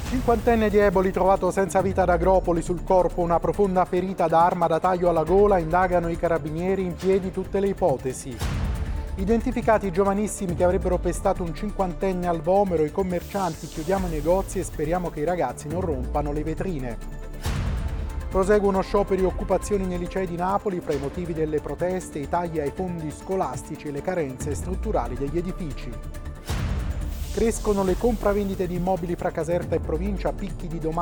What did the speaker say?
Cinquantenne di Eboli trovato senza vita ad Agropoli, sul corpo una profonda ferita da arma da taglio alla gola, indagano i carabinieri, in piedi tutte le ipotesi. Identificati i giovanissimi che avrebbero pestato un cinquantenne al Vomero, i commercianti: chiudiamo i negozi e speriamo che i ragazzi non rompano le vetrine. Proseguono scioperi e occupazioni nei licei di Napoli, fra i motivi delle proteste i tagli ai fondi scolastici e le carenze strutturali degli edifici. Crescono le compravendite di immobili fra Caserta e provincia, picchi di domanda